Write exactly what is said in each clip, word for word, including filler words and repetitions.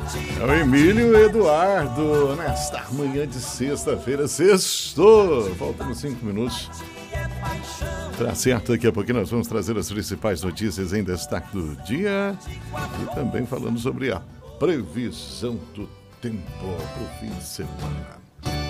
É o Emílio Eduardo, nesta manhã de sexta-feira, sextou. Faltam cinco minutos. Tá certo, daqui a pouquinho nós vamos trazer as principais notícias em destaque do dia e também falando sobre a previsão do tempo para o fim de semana.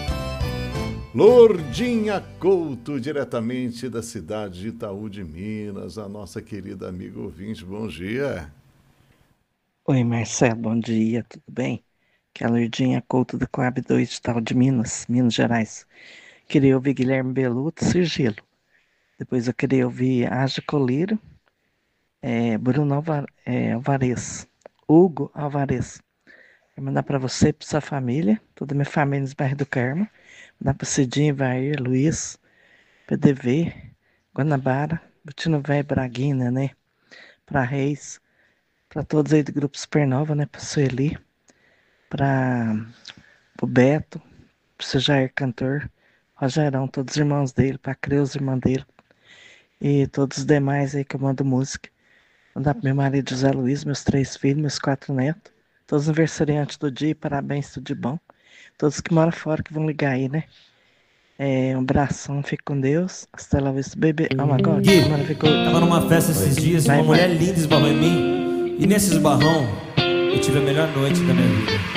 Lourdinha Couto, diretamente da cidade de Itaú de Minas, a nossa querida amiga ouvinte, bom dia. Oi, Marcelo, bom dia, tudo bem? Que é a Lourdinha Couto do Coab dois de Itaú de Minas, Minas Gerais. Queria ouvir Guilherme Beluto, Sigilo. Depois eu queria ouvir Ágio Colírio, é, Bruno Alva, é, Alvarez, Hugo Alvarez. Vou mandar para você, para sua família, toda a minha família nos bairros do Carmo. Mandar para Cidinho, Vair, Luiz, P D V, Guanabara, Butino Velho, Braguina, né? Para Reis, para todos aí do Grupo Supernova, né? Para Sueli, para o Beto, para o seu Jair Cantor, Rogerão, todos os irmãos dele, para Creus, irmã dele, e todos os demais aí que eu mando música. Mandar para meu marido José Luiz, meus três filhos, meus quatro netos, todos os aniversariantes do dia, parabéns, tudo de bom. Todos que moram fora que vão ligar aí, né? É, um abração, fique com Deus. Hasta la vista, bebê. Oh my God. Gui, tava numa festa esses dias e uma mulher linda esbarrou em mim. E nesse esbarrão, eu tive a melhor noite da minha vida.